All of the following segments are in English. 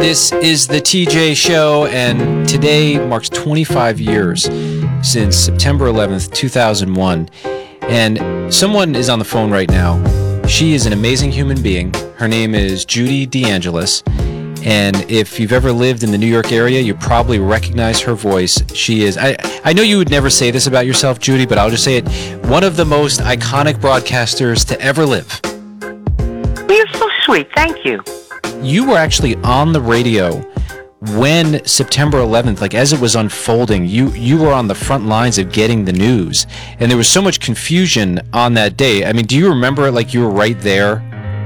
This is the TJ Show, and today marks 25 years since September 11th, 2001. And someone is on the phone right now. She is an amazing human being. Her name is Judy DeAngelis. And if you've ever lived in the New York area, you probably recognize her voice. She is, I know you would never say this about yourself, Judy, but I'll just say it, one of the most iconic broadcasters to ever live. You're so sweet. Thank you. You were actually on the radio when September 11th, like as it was unfolding, you were on the front lines of getting the news. And there was so much confusion on that day. I mean, do you remember it like you were right there?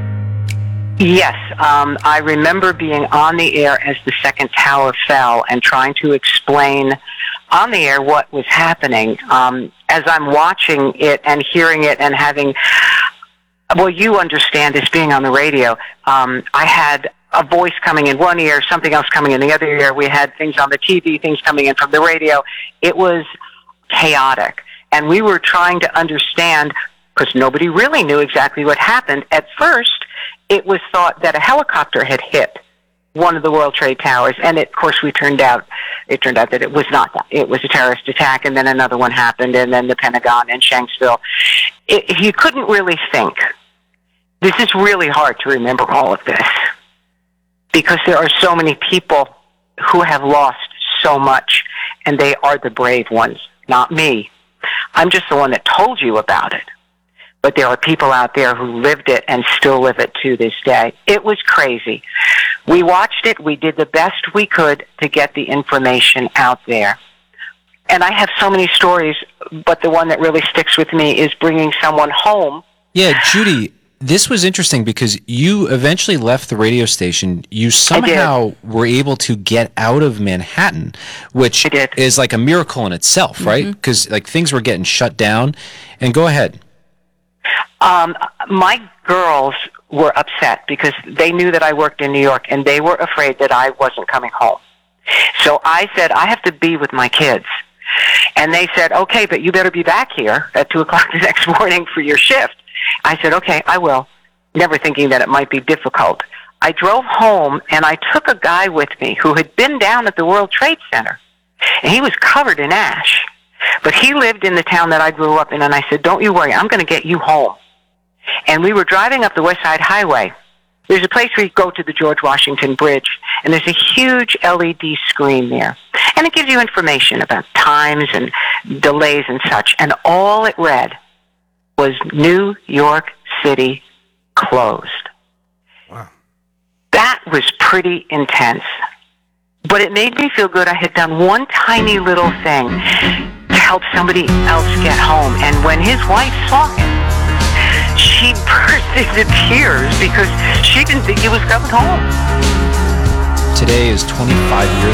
Yes, I remember being on the air as the second tower fell and trying to explain on the air what was happening. As I'm watching it and hearing it and having, well, you understand this being on the radio, I had a voice coming in one ear, something else coming in the other ear. We had things on the TV, things coming in from the radio. It was chaotic. And we were trying to understand, because nobody really knew exactly what happened. At first, it was thought that a helicopter had hit one of the World Trade Towers, and of course it turned out that it was not that. It was a terrorist attack, and then another one happened, and then the Pentagon and Shanksville. You couldn't really think. This is really hard to remember all of this, because there are so many people who have lost so much, and they are the brave ones, not me. I'm just the one that told you about it. But there are people out there who lived it and still live it to this day. It was crazy. We watched it. We did the best we could to get the information out there. And I have so many stories, but the one that really sticks with me is bringing someone home. Yeah, Judy, this was interesting because you eventually left the radio station. You somehow were able to get out of Manhattan, which is like a miracle in itself, right? Because like things were getting shut down. And go ahead. My girls were upset because they knew that I worked in New York, and they were afraid that I wasn't coming home. So I said, I have to be with my kids. And they said, okay, but you better be back here at 2 o'clock the next morning for your shift. I said, okay, I will, never thinking that it might be difficult. I drove home, and I took a guy with me who had been down at the World Trade Center, and he was covered in ash. But he lived in the town that I grew up in, and I said, don't you worry, I'm going to get you home. And we were driving up the West Side Highway. There's a place where you go to the George Washington Bridge, and there's a huge LED screen there. And it gives you information about times and delays and such. And all it read was New York City closed. Wow. That was pretty intense. But it made me feel good. I had done one tiny little thing to help somebody else get home. And when his wife saw him, she burst into tears because she didn't think he was coming home. Today is 25 years